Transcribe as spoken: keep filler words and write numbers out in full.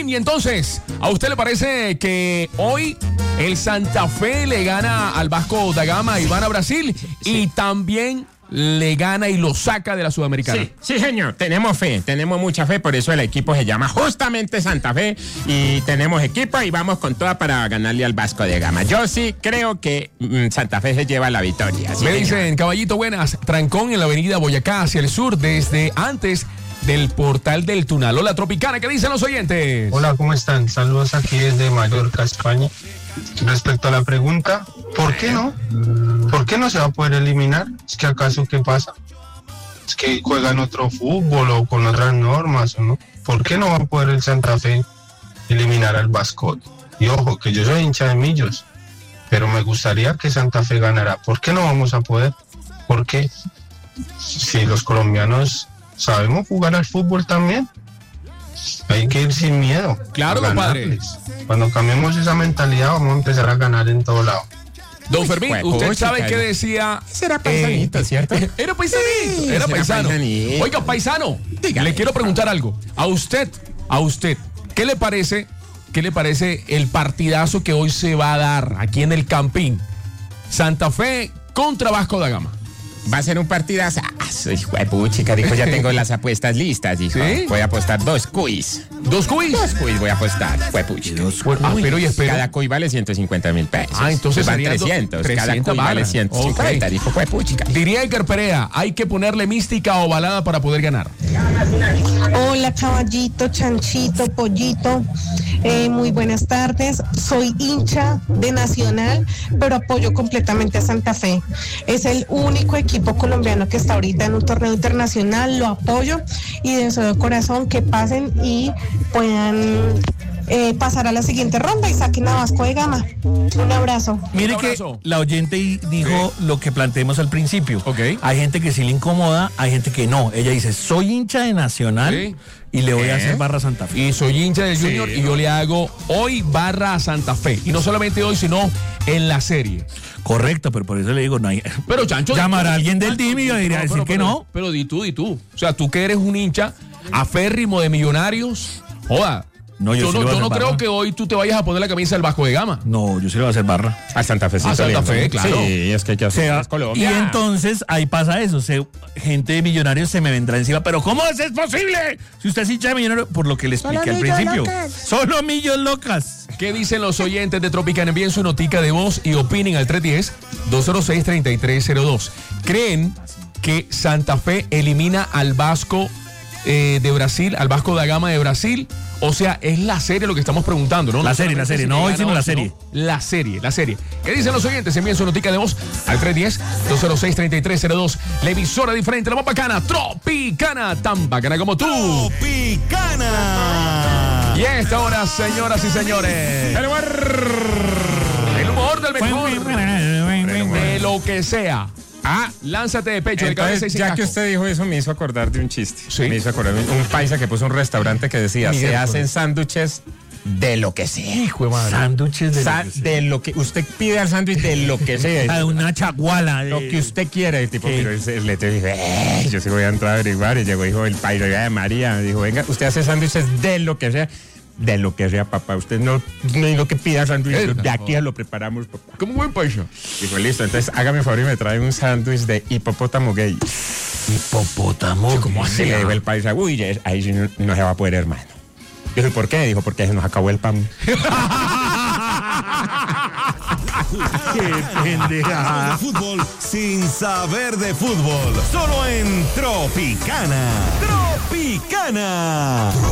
Tropín, y entonces, ¿a usted le parece que hoy el Santa Fe le gana al Vasco da Gama y van a Brasil? Sí. Y también le gana y lo saca de la Sudamericana. Sí, sí, señor, tenemos fe, tenemos mucha fe, por eso el equipo se llama justamente Santa Fe y tenemos equipo y vamos con toda para ganarle al Vasco da Gama. Yo sí creo que mmm, Santa Fe se lleva la victoria. Sí, me dicen, caballito, buenas, trancón en la avenida Boyacá hacia el sur desde antes del portal del Tunal. Hola, Tropicana, ¿qué dicen los oyentes? Hola, ¿cómo están? Saludos aquí desde Mallorca, España. Respecto a la pregunta, ¿por qué no? ¿Por qué no se va a poder eliminar? ¿Es que acaso qué pasa? ¿Es que juegan otro fútbol o con otras normas o no? ¿Por qué no va a poder el Santa Fe eliminar al Vasco? Y ojo, que yo soy hincha de Millos, pero me gustaría que Santa Fe ganara. ¿Por qué no vamos a poder? ¿Por qué? Si los colombianos sabemos jugar al fútbol también, hay que ir sin miedo. Claro, compadre. Cuando cambiemos esa mentalidad, vamos a empezar a ganar en todo lado. Don Fermín, usted Oye, sabe chica, qué decía. Será paisanito, eh, ¿cierto? Era paisanito, sí, era paisano. Paisanito. Oiga, paisano, dígale, le quiero preguntar algo. A usted, a usted, ¿qué le parece, qué le parece el partidazo que hoy se va a dar aquí en el Campín? Santa Fe contra Vasco da Gama. Va a ser un partidazo. Hijo de puchica, dijo, ya tengo las apuestas listas, hijo. ¿Sí? Voy a apostar dos cuis. ¿Dos cuis? Dos cuis voy a apostar, fue puchica. Ah, pero y espera. Cada cuy vale ciento cincuenta mil pesos. Ah, entonces van trescientos. Cada cuy vale ciento cincuenta, okay. Dijo, fue puchica. Diría Iker Perea, hay que ponerle mística o balada para poder ganar. Hola, caballito, chanchito, pollito. Eh, muy buenas tardes. Soy hincha de Nacional, pero apoyo completamente a Santa Fe. Es el único equipo colombiano que está ahorita en un torneo internacional, lo apoyo y deseo de corazón que pasen y puedan eh, pasar a la siguiente ronda y saquen a Vasco da Gama. Un abrazo. Mire que la oyente dijo sí. Lo que planteemos al principio. Okay. Hay gente que sí le incomoda, hay gente que no. Ella dice, soy hincha de Nacional sí. Y le voy ¿Eh? a hacer barra a Santa Fe. Y soy hincha del Junior sí, y yo le hago hoy barra a Santa Fe. Y no solamente hoy, sino en la serie. Correcto, pero por eso le digo, no hay. Pero Chancho. Llamar a alguien del team y yo diría no, decir pero, que pero, no. Pero di tú, di tú. O sea, tú que eres un hincha aférrimo de Millonarios. Joda. No, yo, yo sí no, yo no creo que hoy tú te vayas a poner la camisa del Vasco da Gama. No, yo sí le voy a hacer barra. A Santa Fe, sí. A Santa Fe, claro. Sí, es que hay que hacer o sea, Colombia. Y entonces ahí pasa eso. Se, gente de Millonarios se me vendrá encima. Pero ¿cómo es posible? Si usted es hincha de Millonarios, por lo que le expliqué al principio. Locas. Solo millos locas. ¿Qué dicen los oyentes de Tropicana? Envíen su notica de voz y opinen al tres uno cero, dos cero seis, tres tres cero dos. ¿Creen que Santa Fe elimina al Vasco eh, de Brasil, al Vasco da Gama de Brasil? O sea, es la serie lo que estamos preguntando, ¿no? La no serie, la serie, no, hoy hicimos la serie. La serie, la serie. ¿Qué dicen los oyentes? Envíen su notica de voz al tres uno cero, dos cero seis, tres tres cero dos. La emisora diferente, la más bacana, Tropicana, tan bacana como tú. Tropicana. Y a esta hora, señoras y señores, el humor, el humor del mejor, de lo que sea. Ah, lánzate de pecho. Entonces, de cabeza y ya casco. que usted dijo eso, me hizo acordar de un chiste. ¿Sí? Me hizo acordar de un paisa que puso un restaurante que decía, Miguel, se hacen sándwiches de lo que sea. Hijo de madre. Sándwiches de, Sa- lo que de lo que usted pide al sándwich de lo que sea. A una chaguala. Lo que usted quiera. El tipo miró el letrero y dijo, eh, yo sí voy a entrar a averiguar. Y llegó, dijo el paisa de María. Dijo, venga, usted hace sándwiches de lo que sea. De lo que sea, papá. Usted no, no es lo que pida sándwich. De aquí lo preparamos, papá. ¿Cómo buen paisa? Dijo, listo, entonces hágame favor y me trae un sándwich de hipopótamo gay. Hipopótamo. ¿Cómo así? Le dijo el paisa, uy, ya, ahí sí no, no se va a poder, hermano. Dijo, ¿y por qué? Dijo, porque se nos acabó el pan. ¡Qué pendejada! Fútbol sin saber de fútbol. Solo en Tropicana. Tropicana.